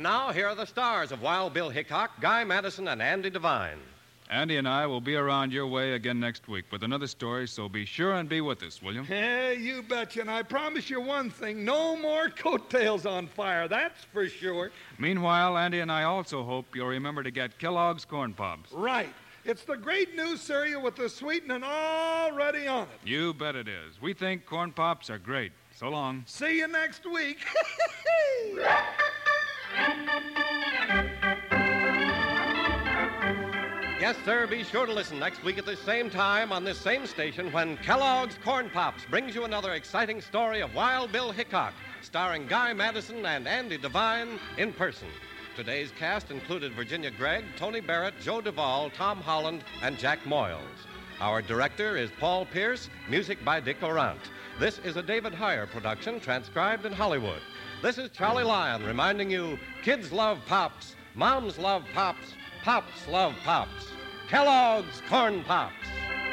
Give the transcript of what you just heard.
now, here are the stars of Wild Bill Hickok, Guy Madison, and Andy Devine. Andy and I will be around your way again next week with another story, so be sure and be with us, will you? Hey, you betcha. And I promise you one thing, no more coattails on fire, that's for sure. Meanwhile, Andy and I also hope you'll remember to get Kellogg's Corn Pops. Right. It's the great new cereal with the sweetening already on it. You bet it is. We think Corn Pops are great. So long. See you next week. Yes, sir, be sure to listen next week at the same time on this same station when Kellogg's Corn Pops brings you another exciting story of Wild Bill Hickok, starring Guy Madison and Andy Devine in person. Today's cast included Virginia Gregg, Tony Barrett, Joe Duvall, Tom Holland, and Jack Moyles. Our director is Paul Pierce, music by Dick Orant. This is a David Heyer production, transcribed in Hollywood. This is Charlie Lyon reminding you, kids love Pops, moms love Pops, Pops love Pops. Kellogg's Corn Pops.